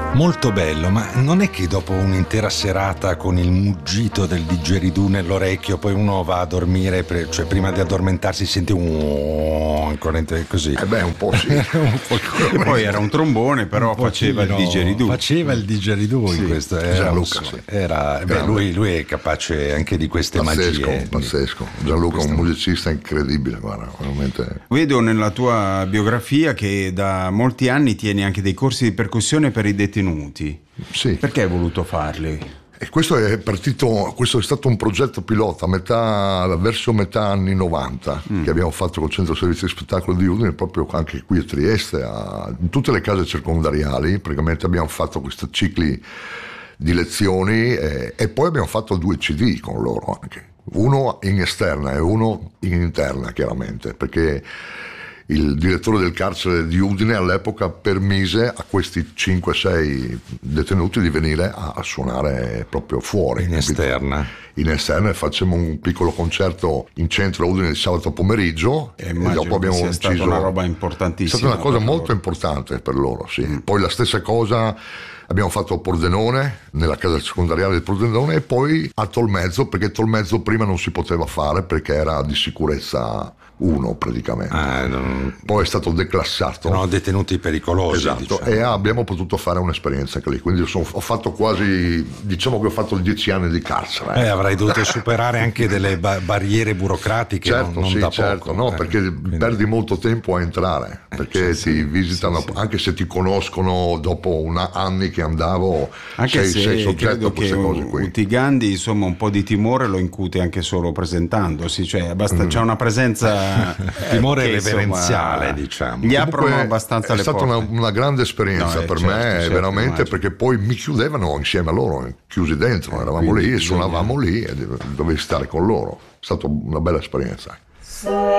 Molto bello, ma non è che dopo un'intera serata con il muggito del digeridoo nell'orecchio poi uno va a dormire, cioè prima di addormentarsi sente un corrente così? Un po' sì. Un po'. E poi era un trombone, però faceva il digeridoo. Faceva il digeridoo in questo. Gianluca, sì. Lui è capace anche di queste magie. Pazzesco. Gianluca è un musicista incredibile, guarda, veramente. Vedo nella tua biografia che da molti anni tieni anche dei corsi di percussione per i detenuti. Sì. Perché hai voluto farli? E questo è stato un progetto pilota verso metà anni 90 che abbiamo fatto col Centro Servizi di Spettacolo di Udine, proprio anche qui a Trieste, in tutte le case circondariali. Praticamente abbiamo fatto questi cicli di lezioni e poi abbiamo fatto 2 CD con loro anche, uno in esterna e uno in interna, chiaramente, perché il direttore del carcere di Udine all'epoca permise a questi 5-6 detenuti di venire a suonare proprio fuori. In esterna. In esterna, facciamo un piccolo concerto in centro a Udine il sabato pomeriggio e dopo abbiamo sia stata una roba importantissima. È stata una cosa molto importante per loro, sì. Poi la stessa cosa abbiamo fatto a Pordenone, nella casa secondariale di Pordenone, e poi a Tolmezzo, perché Tolmezzo prima non si poteva fare perché era di sicurezza 1 praticamente. Poi è stato declassato. Erano detenuti pericolosi. Esatto, diciamo. E abbiamo potuto fare un'esperienza anche lì. Quindi ho fatto quasi, diciamo che ho fatto 10 anni di carcere. Avrai dovuto superare anche delle barriere burocratiche. Certo, non sì, da certo, poco, perché perdi molto tempo a entrare, perché ti visitano, anche se ti conoscono dopo anni che andavo, anche sei soggetto a queste cose qui. Utigandi, insomma, un po' di timore lo incute anche solo presentandosi, cioè c'è una presenza timore reverenziale, diciamo. Gli aprono abbastanza le porte. È stata una grande esperienza per me, veramente, immagino. Perché poi mi chiudevano insieme a loro, chiusi dentro, eravamo lì, suonavamo lì e dovevi stare con loro. È stata una bella esperienza.